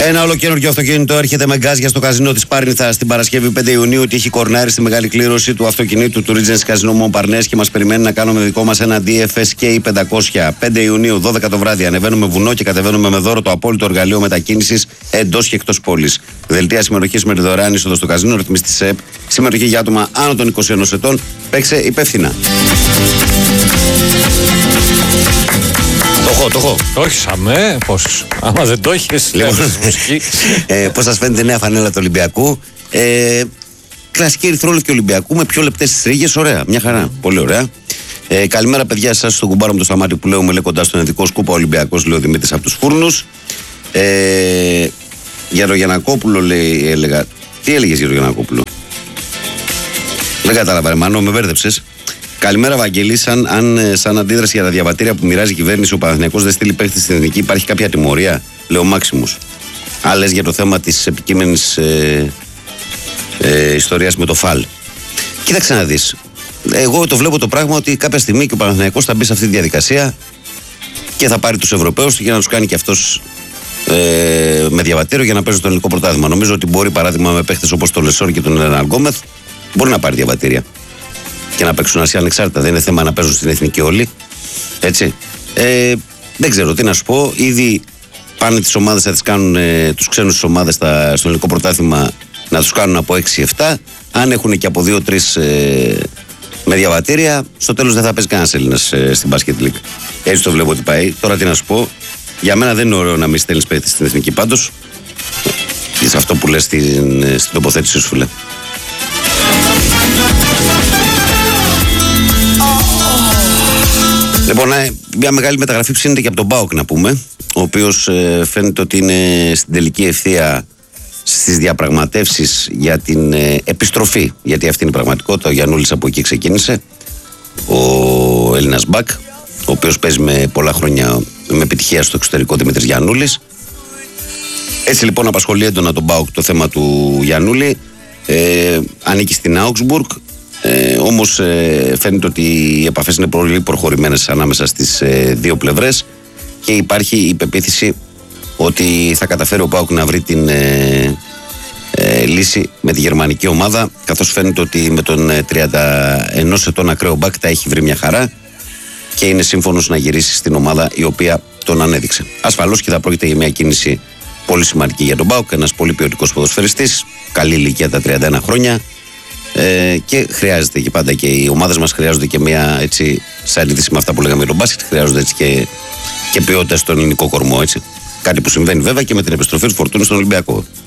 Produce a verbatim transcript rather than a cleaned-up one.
Ένα ολοκαίριο αυτοκίνητο έρχεται με γκάζια στο καζίνο της Πάρνηθας την Παρασκευή πέντε Ιουνίου. Τύχει κορνάρι στη μεγάλη κλήρωση του αυτοκινήτου του Regency Casino Montparnasse και μας περιμένει να κάνουμε δικό μας ένα ντι εφ ες κέι πεντακόσια. πέντε Ιουνίου, δώδεκα το βράδυ. Ανεβαίνουμε βουνό και κατεβαίνουμε με δώρο το απόλυτο εργαλείο μετακίνησης εντός και εκτός πόλης. Δελτία συμμετοχής με τη δωρεάν είσοδο στο καζίνο, ρυθμιστή ΣΕΠ. Συμμετοχή για άτομα άνω των είκοσι ενός ετών. Παίξε υπεύθυνα. Το έχω, το έχω. Το έχεις αμέ, πώς. Άμα δεν το έχεις, Λοιπόν, λέγεις μουσική. ε, πώς σας φαίνεται η νέα φανέλα του Ολυμπιακού. Ε, κλασική ερυθρόλευκη Ολυμπιακού με πιο λεπτές τις ρίγες. Ωραία, μια χαρά. Πολύ ωραία. Ε, καλημέρα, παιδιά, εσάς στον κουμπάρο με το Σταμάτη που λέω, με λέει κοντά στον ειδικό σκούπα Ολυμπιακός, λέει ο Δημήτρης από τους Φούρνους. Ε, για τον Γιαννακόπουλο, λέει, έλεγα. Τι έλεγες για τον Γιαννακόπουλο? Δεν κατάλαβα, ρε Μανώ, με μπέρδεψες. Καλημέρα, Βαγγελή. Σαν, αν, σαν αντίδραση για τα διαβατήρια που μοιράζει η κυβέρνηση, ο Παναθηναϊκός δεν στείλει παίχτη στην εθνική, υπάρχει κάποια τιμωρία? Λέω Μάξιμους. Αν λες για το θέμα της επικείμενης ε, ε, ιστορίας με το ΦΑΛ. Κοίταξε να δεις. Εγώ το βλέπω το πράγμα ότι κάποια στιγμή και ο Παναθηναϊκός θα μπει σε αυτή τη διαδικασία και θα πάρει τους Ευρωπαίους για να τους κάνει και αυτός ε, με διαβατήριο για να παίζει το ελληνικό πρωτάθλημα. Νομίζω ότι μπορεί, παράδειγμα, με παίχτες όπως τον Λεσόρ και τον Ερναν Γκόμεθ, μπορεί να πάρει διαβατήρια και να παίξουν Ασία ανεξάρτητα. Δεν είναι θέμα να παίζουν στην εθνική όλοι. Έτσι. Ε, δεν ξέρω τι να σου πω. Ήδη πάνε τις ομάδες, θα τις κάνουν ε, τους ξένους τις ομάδες στα, στο ελληνικό πρωτάθλημα να τους κάνουν από έξι εφτά. Αν έχουν και από δύο τρία ε, με διαβατήρια, στο τέλος δεν θα παίζει κανένας Έλληνας ε, στην Basket League. Έτσι το βλέπω ότι πάει. Τώρα τι να σου πω. Για μένα δεν είναι ωραίο να μην στέλνεις παίκτη στην εθνική πάντως. Ε, σε αυτό που λες στην, ε, στην τοποθέτησή σου, φίλε. Λοιπόν, μια μεγάλη μεταγραφή ψήνεται και από τον ΠΑΟΚ, να πούμε, ο οποίος ε, φαίνεται ότι είναι στην τελική ευθεία στις διαπραγματεύσεις για την ε, επιστροφή, γιατί αυτή είναι η πραγματικότητα. Ο Γιαννούλης από εκεί ξεκίνησε, ο Έλληνας μπακ, ο οποίος παίζει με πολλά χρόνια με επιτυχία στο εξωτερικό, Δημήτρης Γιαννούλης. Έτσι λοιπόν απασχολεί έντονα τον ΠΑΟΚ το θέμα του Γιαννούλη. ε, ανήκει στην Augsburg. Ε, όμως ε, φαίνεται ότι οι επαφές είναι πολύ προχωρημένες ανάμεσα στις ε, δύο πλευρές και υπάρχει η πεποίθηση ότι θα καταφέρει ο ΠΑΟΚ να βρει την ε, ε, λύση με τη γερμανική ομάδα, καθώς φαίνεται ότι με τον ε, τριάντα ένα ετών ακραίο μπακ τα έχει βρει μια χαρά και είναι σύμφωνος να γυρίσει στην ομάδα η οποία τον ανέδειξε. Ασφαλώς και θα πρόκειται για μια κίνηση πολύ σημαντική για τον ΠΑΟΚ, ένας πολύ ποιοτικός ποδοσφαιριστής, καλή ηλικία, τα τριάντα ένα χρόνια. Ε, και χρειάζεται και πάντα και οι ομάδες μας χρειάζονται και μια έτσι, σαν αντίθεση με αυτά που λέγαμε για τον μπάσκετ, χρειάζονται έτσι και, και ποιότητα στον ελληνικό κορμό. Έτσι. Κάτι που συμβαίνει βέβαια και με την επιστροφή του Φορτούνη στον Ολυμπιακό.